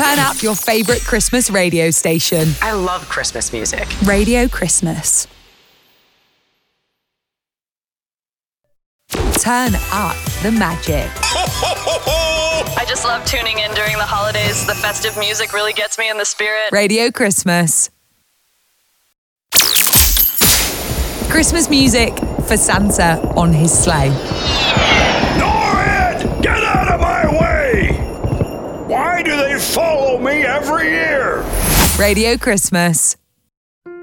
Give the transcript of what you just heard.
Turn up your favourite Christmas radio station. I love Christmas music. Radio Christmas. Turn up the magic. I just love tuning in during the holidays. The festive music really gets me in the spirit. Radio Christmas. Christmas music for Santa on his sleigh. Norrid! Get out of my way! Why do they follow me every year? Radio Christmas.